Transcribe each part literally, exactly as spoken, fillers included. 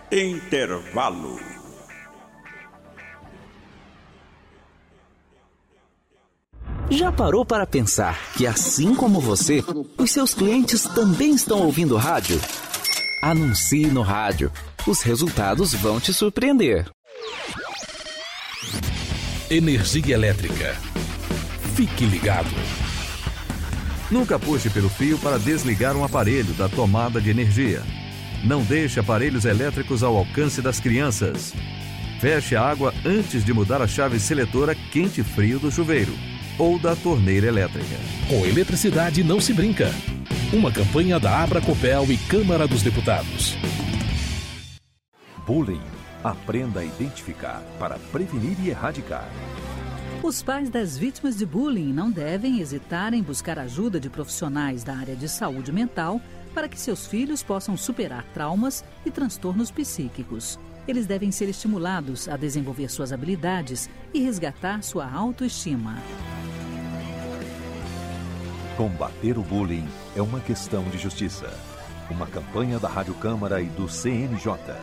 Intervalo. Já parou para pensar que, assim como você, os seus clientes também estão ouvindo rádio? Anuncie no rádio. Os resultados vão te surpreender. Energia elétrica. Fique ligado. Nunca puxe pelo fio para desligar um aparelho da tomada de energia. Não deixe aparelhos elétricos ao alcance das crianças. Feche a água antes de mudar a chave seletora quente e frio do chuveiro ou da torneira elétrica. Com eletricidade não se brinca. Uma campanha da Abracopel e Câmara dos Deputados. Bullying. Aprenda a identificar para prevenir e erradicar. Os pais das vítimas de bullying não devem hesitar em buscar ajuda de profissionais da área de saúde mental para que seus filhos possam superar traumas e transtornos psíquicos. Eles devem ser estimulados a desenvolver suas habilidades e resgatar sua autoestima. Combater o bullying é uma questão de justiça. Uma campanha da Rádio Câmara e do C N J.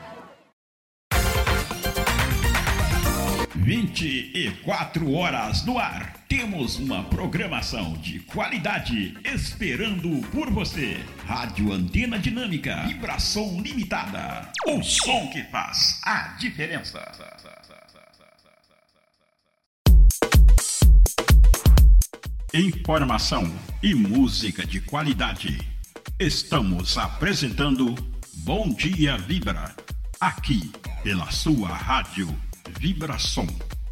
vinte e quatro horas no ar. Temos uma programação de qualidade esperando por você. Rádio Antena Dinâmica, vibração limitada. O som que faz a diferença. Informação e música de qualidade. Estamos apresentando Bom Dia Vibra, aqui pela sua rádio Vibração.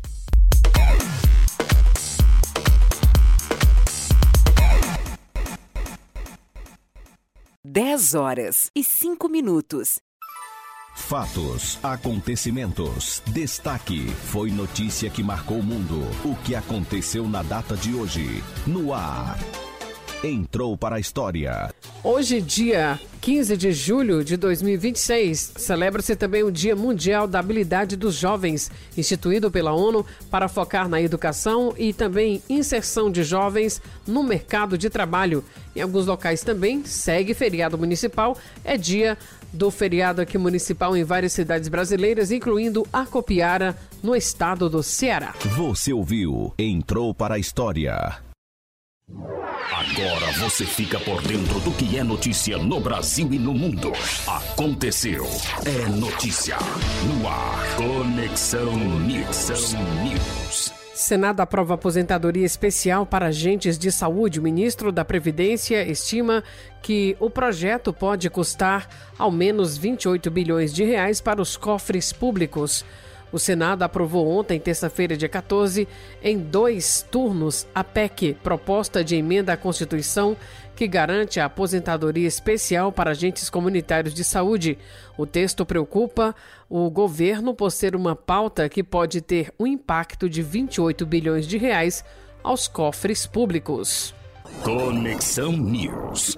Dez horas e cinco minutos. Fatos, acontecimentos, destaque, foi notícia que marcou o mundo. O que aconteceu na data de hoje, no ar. Entrou para a história. Hoje, dia quinze de julho de dois mil e vinte e seis, celebra-se também o Dia Mundial da Habilidade dos Jovens, instituído pela ONU para focar na educação e também inserção de jovens no mercado de trabalho. Em alguns locais também segue feriado municipal, é dia do feriado aqui municipal em várias cidades brasileiras, incluindo Acopiara, no estado do Ceará. Você ouviu, entrou para a história. Agora você fica por dentro do que é notícia no Brasil e no mundo. Aconteceu. É notícia. No ar. Conexão News. News. Senado aprova aposentadoria especial para agentes de saúde. O ministro da Previdência estima que o projeto pode custar ao menos vinte e oito bilhões de reais para os cofres públicos. O Senado aprovou ontem, terça-feira, dia quatorze, em dois turnos, a P E C, proposta de emenda à Constituição, que garante a aposentadoria especial para agentes comunitários de saúde. O texto preocupa o governo por ser uma pauta que pode ter um impacto de vinte e oito bilhões de reais aos cofres públicos. Conexão News.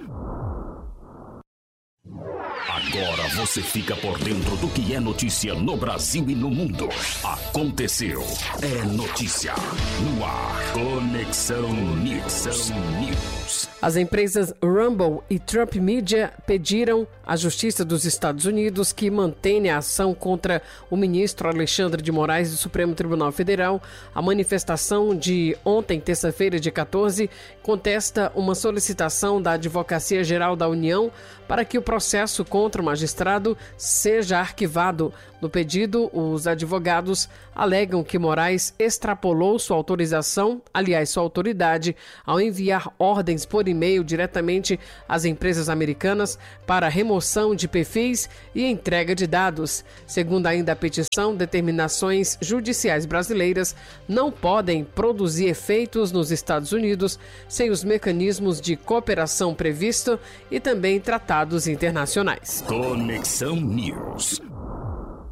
Agora você fica por dentro do que é notícia no Brasil e no mundo. Aconteceu. É notícia. No ar. Conexão News. News. As empresas Rumble e Trump Media pediram à Justiça dos Estados Unidos que mantenha a ação contra o ministro Alexandre de Moraes do Supremo Tribunal Federal. A manifestação de ontem, terça-feira, dia quatorze, contesta uma solicitação da Advocacia Geral da União para que o processo contra o magistrado seja arquivado. No pedido, os advogados alegam que Moraes extrapolou sua autorização, aliás, sua autoridade, ao enviar ordens por e-mail diretamente às empresas americanas para remoção de perfis e entrega de dados. Segundo ainda a petição, determinações judiciais brasileiras não podem produzir efeitos nos Estados Unidos sem os mecanismos de cooperação previstos e também tratados internacionais. Conexão News.